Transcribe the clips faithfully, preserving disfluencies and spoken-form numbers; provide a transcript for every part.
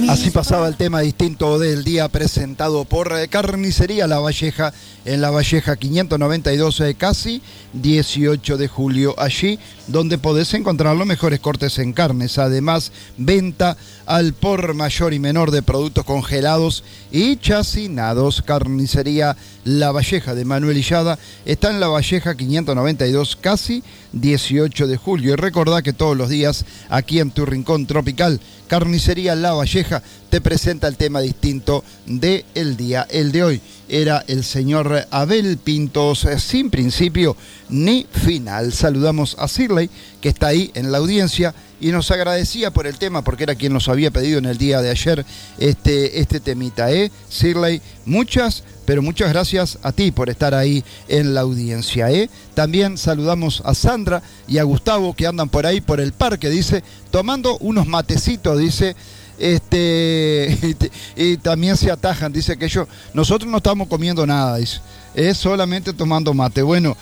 Así pasaba el tema distinto del día presentado por eh, Carnicería La Valleja, en La Valleja quinientos noventa y dos, eh, casi dieciocho de julio, allí donde podés encontrar los mejores cortes en carnes. Además, venta al por mayor y menor de productos congelados y chacinados. Carnicería La Valleja de Manuel Illada está en La Valleja quinientos noventa y dos, casi dieciocho de julio. Y recordá que todos los días aquí en tu rincón tropical, Carnicería La Valleja te presenta el tema distinto del día. El de hoy era el señor Abel Pintos, sin principio ni final. Saludamos a Shirley, que está ahí en la audiencia y nos agradecía por el tema, porque era quien nos había pedido en el día de ayer este, este temita, ¿eh? Shirley, muchas, pero muchas gracias a ti por estar ahí en la audiencia, ¿eh? También saludamos a Sandra y a Gustavo, que andan por ahí por el parque, dice, tomando unos matecitos, dice, este y, y también se atajan, dice que ellos, nosotros no estamos comiendo nada, dice, es solamente tomando mate. Bueno,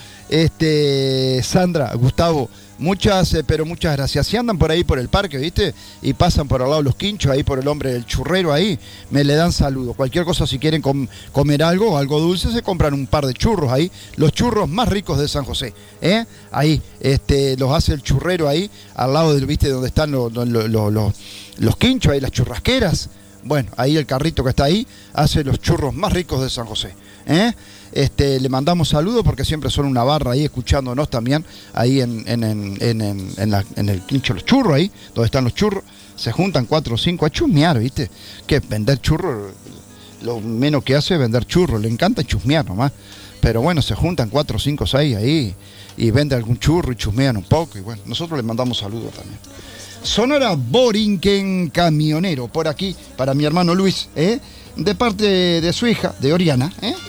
este Sandra, Gustavo, muchas, eh, pero muchas gracias. Si andan por ahí por el parque, ¿viste? Y pasan por al lado de los quinchos, ahí por el hombre del churrero, ahí, me le dan saludos. Cualquier cosa, si quieren com comer algo, algo dulce, se compran un par de churros ahí, los churros más ricos de San José, ¿eh? Ahí, este, los hace el churrero ahí, al lado del, ¿viste? Donde están los, los, los, los, los quinchos, ahí las churrasqueras. Bueno, ahí el carrito que está ahí hace los churros más ricos de San José, ¿eh? Este, le mandamos saludos porque siempre son una barra ahí escuchándonos también, ahí en, en, en, en, en, en, la, en el quincho los churros ahí, donde están los churros, se juntan cuatro o cinco a chusmear, ¿viste? Que vender churros, lo menos que hace es vender churros, le encanta chusmear nomás, pero bueno, se juntan cuatro, cinco, seis ahí y venden algún churro y chusmean un poco y bueno, nosotros le mandamos saludos también. Sonora Borinquen Camionero, por aquí, para mi hermano Luis, ¿eh? De parte de su hija, de Oriana, ¿eh?